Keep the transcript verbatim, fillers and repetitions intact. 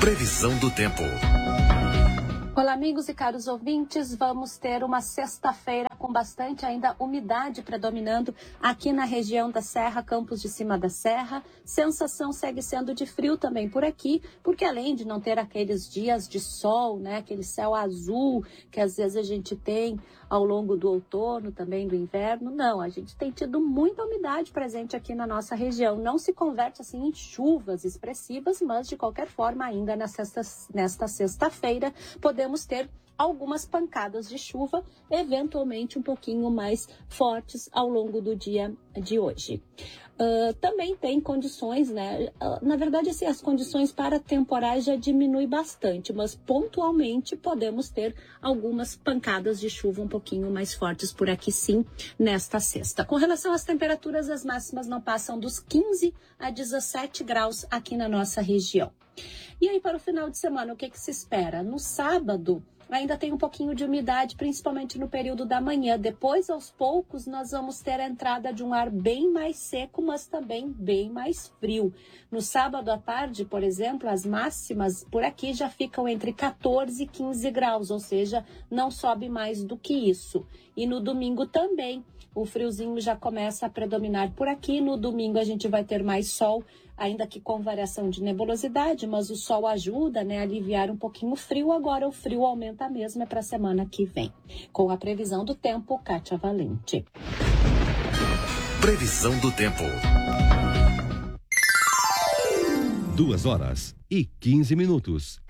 Previsão do tempo. Olá, amigos e caros ouvintes, vamos ter uma sexta-feira com bastante ainda umidade predominando aqui na região da Serra, Campos de Cima da Serra. Sensação segue sendo de frio também por aqui, porque além de não ter aqueles dias de sol, né, aquele céu azul que às vezes a gente tem ao longo do outono, também do inverno, não, a gente tem tido muita umidade presente aqui na nossa região. Não se converte assim em chuvas expressivas, mas de qualquer forma ainda nesta, nesta sexta-feira podemos ter algumas pancadas de chuva, eventualmente um pouquinho mais fortes ao longo do dia de hoje. Uh, também tem condições, né? Uh, na verdade, assim, as condições para temporais já diminuem bastante, mas pontualmente podemos ter algumas pancadas de chuva um pouquinho mais fortes por aqui, sim, nesta sexta. Com relação às temperaturas, as máximas não passam dos quinze a dezessete graus aqui na nossa região. E aí, para o final de semana, o que que se espera? No sábado, ainda tem um pouquinho de umidade, principalmente no período da manhã. Depois, aos poucos, nós vamos ter a entrada de um ar bem mais seco, mas também bem mais frio. No sábado à tarde, por exemplo, as máximas por aqui já ficam entre quatorze e quinze graus, ou seja, não sobe mais do que isso. E no domingo também, o friozinho já começa a predominar por aqui. No domingo a gente vai ter mais sol, ainda que com variação de nebulosidade, mas o sol ajuda, né, a aliviar um pouquinho o frio. Agora o frio aumenta mesmo, é para a semana que vem. Com a previsão do tempo, Kátia Valente. Previsão do tempo. Duas horas e quinze minutos.